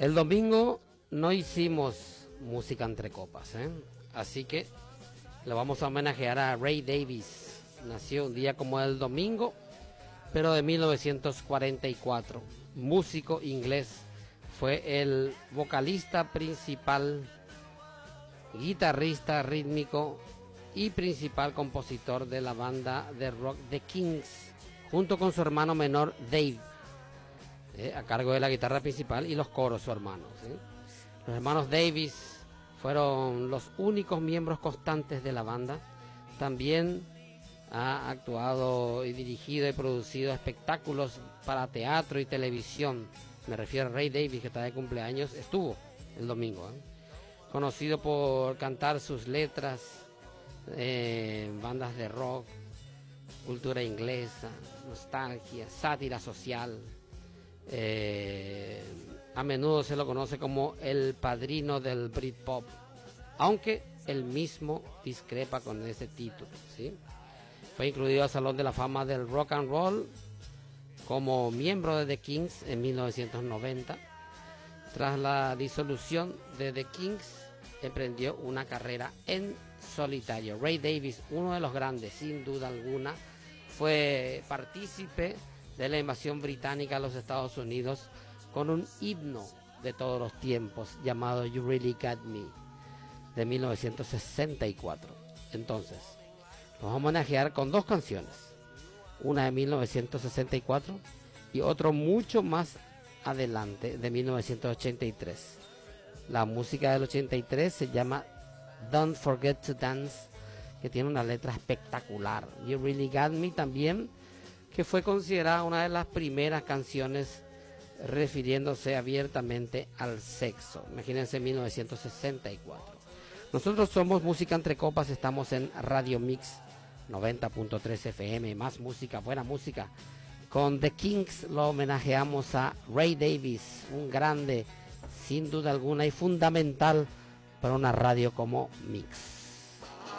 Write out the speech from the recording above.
El domingo no hicimos música entre copas, así que lo vamos a homenajear a Ray Davies. Nació un día como el domingo, pero de 1944. Músico inglés, fue el vocalista principal, guitarrista rítmico y principal compositor de la banda de rock The Kings, junto con su hermano menor Dave, a cargo de la guitarra principal y los coros su hermano. Los hermanos Davies fueron los únicos miembros constantes de la banda. También ha actuado y dirigido y producido espectáculos para teatro y televisión. Me refiero a Ray Davies, que está de cumpleaños, estuvo el domingo. Conocido por cantar sus letras en bandas de rock, cultura inglesa, nostalgia, sátira social. A menudo se lo conoce como el padrino del Britpop, aunque él mismo discrepa con ese título, ¿sí? Fue incluido al Salón de la Fama del Rock and Roll como miembro de The Kings en 1990. Tras la disolución de The Kings, emprendió una carrera en solitario. Ray Davies, uno de los grandes, sin duda alguna, fue partícipe de la invasión británica a los Estados Unidos con un himno de todos los tiempos llamado You Really Got Me, de 1964. Entonces, los vamos a homenajear con dos canciones, una de 1964 y otro mucho más adelante, de 1983. La música del 83 se llama Don't Forget to Dance, que tiene una letra espectacular. You Really Got Me también, que fue considerada una de las primeras canciones refiriéndose abiertamente al sexo. Imagínense, 1964. Nosotros somos Música Entre Copas, estamos en Radio Mix 90.3 FM, más música, buena música. Con The Kings lo homenajeamos a Ray Davies, un grande, sin duda alguna, y fundamental para una radio como Mix.